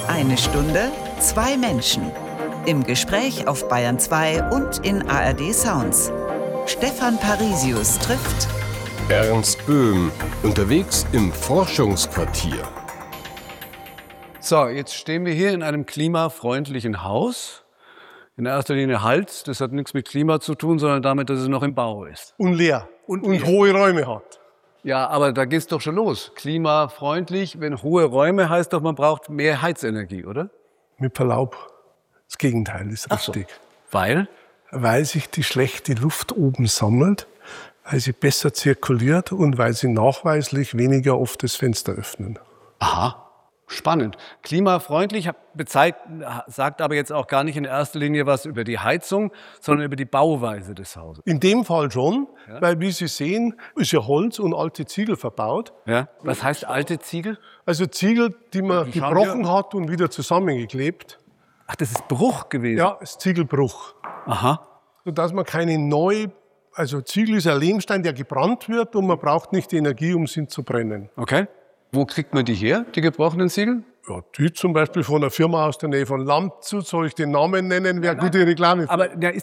Eine Stunde, zwei Menschen. Im Gespräch auf Bayern 2 und in ARD Sounds. Stefan Parisius trifft Ernst Böhm, unterwegs im Forschungsquartier. So, jetzt stehen wir hier in einem klimafreundlichen Haus. In erster Linie Hals, das hat nichts mit Klima zu tun, sondern damit, dass es noch im Bau ist. Und leer und hohe Räume hat. Ja, aber da geht's doch schon los. Klimafreundlich, wenn hohe Räume, heißt doch, man braucht mehr Heizenergie, oder? Mit Verlaub, das Gegenteil ist richtig. Weil? Weil sich die schlechte Luft oben sammelt, weil sie besser zirkuliert und weil sie nachweislich weniger oft das Fenster öffnen. Aha. Spannend. Klimafreundlich sagt aber jetzt auch gar nicht in erster Linie was über die Heizung, sondern über die Bauweise des Hauses. In dem Fall schon, weil wie Sie sehen, ist ja Holz und alte Ziegel verbaut. Ja? Was heißt alte Ziegel? Also Ziegel, die man gebrochen hat und wieder zusammengeklebt. Ach, das ist Bruch gewesen? Ja, das ist Ziegelbruch. Aha. Sodass man also Ziegel ist ein Lehmstein, der gebrannt wird und man braucht nicht die Energie, um ihn zu brennen. Okay. Wo kriegt man die her, die gebrochenen Ziegel? Ja, die zum Beispiel von einer Firma aus der Nähe von Landshut, soll ich den Namen nennen, wäre gute Reklame. Aber